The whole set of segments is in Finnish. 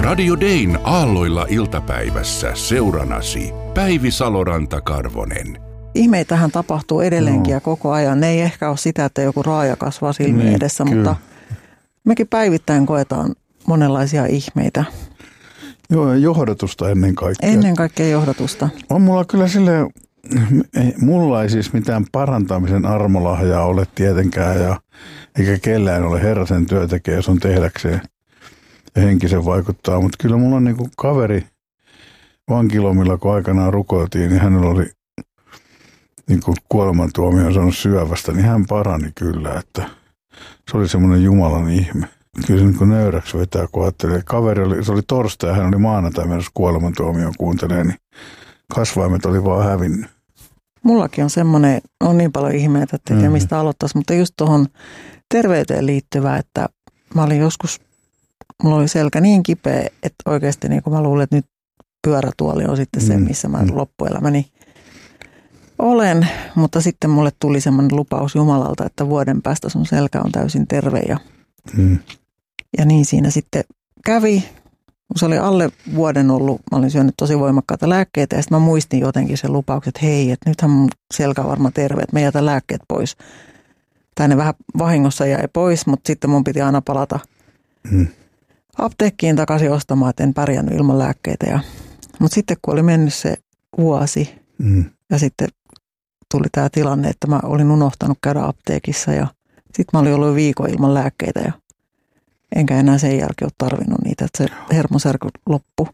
Radio Dayn aalloilla iltapäivässä seuranasi Päivi Saloranta-Karvonen. Ihmeitähän tapahtuu edelleenkin ja koko ajan. Ne ei ehkä ole sitä, että joku raaja kasvaa silmien edessä, mutta mekin päivittäin koetaan monenlaisia ihmeitä. Joo, ja johdatusta ennen kaikkea. Ennen kaikkea johdatusta. On mulla kyllä silleen, mulla ei siis mitään parantamisen armolahjaa ole tietenkään, eikä kellään ole herrasen työtekijä, jos on tehdäkseen ja henkisen vaikuttaa. Mutta kyllä mulla on niinku kaveri vankilomilla, kun aikanaan rukoiltiin, niin hänellä oli niinku kuolemantuomio saanut syövästä, niin hän parani kyllä, että se oli semmoinen Jumalan ihme. Kyllä se niin nöyräksi vetää, kun ajattelee. Se oli torstai ja hän oli maanantai menossa kuolemantuomioon kuuntelemaan, niin kasvaimet oli vaan hävinnyt. Mullakin on niin paljon ihmeitä, että tiedä mistä aloittaisi, mutta just tuohon terveyteen liittyvää, että mä olin joskus, mulla oli selkä niin kipeä, että oikeasti niin kuin mä luulen, että nyt pyörätuoli on sitten se, missä mä loppuelämäni olen, mutta sitten mulle tuli semmoinen lupaus Jumalalta, että vuoden päästä sun selkä on täysin terve ja niin siinä sitten kävi. Kun se oli alle vuoden ollut, mä olin syönyt tosi voimakkaita lääkkeitä ja sitten mä muistin jotenkin sen lupauksen, että hei, että nythän mun selkä on varmaan terve, että mä jätän lääkkeet pois. Tai ne vähän vahingossa jäi pois, mutta sitten mun piti aina palata apteekkiin takaisin ostamaan, että en pärjännyt ilman lääkkeitä. Mutta sitten kun oli mennyt se vuosi ja sitten tuli tämä tilanne, että mä olin unohtanut käydä apteekissa ja sitten mä olin ollut viikon ilman lääkkeitä ja enkä enää sen jälkeen ole tarvinnut niitä, että se hermosärky loppui.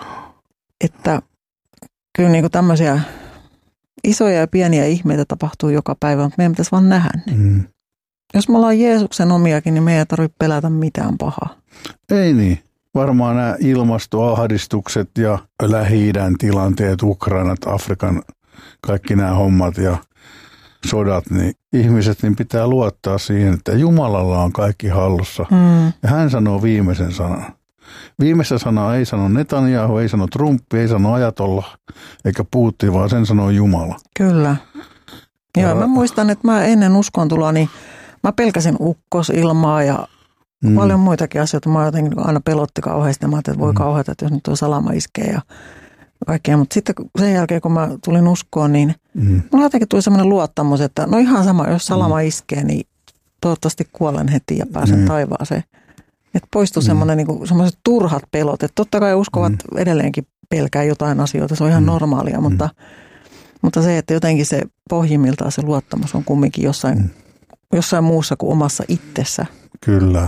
Että kyllä niin kuin tämmöisiä isoja ja pieniä ihmeitä tapahtuu joka päivä, mutta meidän pitäisi vaan nähdä ne. Jos me ollaan Jeesuksen omiakin, niin meidän ei tarvitse pelätä mitään pahaa. Ei niin. Varmaan nämä ilmastoahdistukset ja Lähi-idän tilanteet, Ukrainat, Afrikan, kaikki nämä hommat ja sodat, niin ihmiset niin pitää luottaa siihen, että Jumalalla on kaikki hallussa. Ja hän sanoo viimeisen sanan. Viimeistä sanaa ei sano Netanyahu, ei sano Trump, ei sano Ajatolla eikä Putin, vaan sen sanoo Jumala. Kyllä. Joo, mä muistan, että mä ennen uskontuloa, niin mä pelkäsin ukkosilmaa ja paljon muitakin asioita. Mä jotenkin aina pelotti kauheasti. Mä ajattelin, että voi kauheata, että jos nyt tuo salama iskee ja kaikkea. Mutta sitten sen jälkeen, kun mä tulin uskoon, niin mulla jotenkin tuli semmoinen luottamus, että no ihan sama, jos salama iskee, niin toivottavasti kuolen heti ja pääsen taivaaseen. Että poistui semmoinen niinku, semmoiset turhat pelot. Että totta kai uskovat edelleenkin pelkää jotain asioita, se on ihan normaalia, mutta se, että jotenkin se pohjimmiltaan se luottamus on kumminkin jossain muussa kuin omassa itsessä. Kyllä.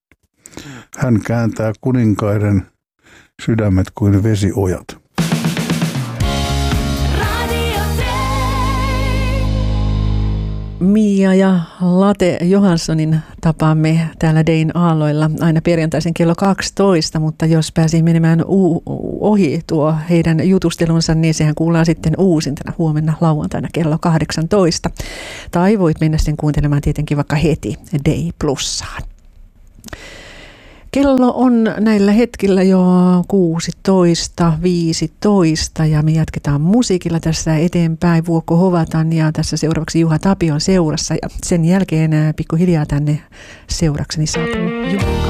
Hän kääntää kuninkaiden sydämet kuin vesiojat. Mia ja Late Johanssonin tapaamme täällä Dayn aalloilla aina perjantaisin kello 12, mutta jos pääsi menemään ohi tuo heidän jutustelunsa, niin sehän kuullaan sitten uusintana huomenna lauantaina kello 18. Tai voit mennä sen kuuntelemaan tietenkin vaikka heti Day Plussaan. Kello on näillä hetkillä jo 16.15 ja me jatketaan musiikilla tässä eteenpäin. Vuokko Hovatan ja tässä seuraavaksi Juha Tapion seurassa ja sen jälkeen pikkuhiljaa tänne seurakseni saapuu Juha.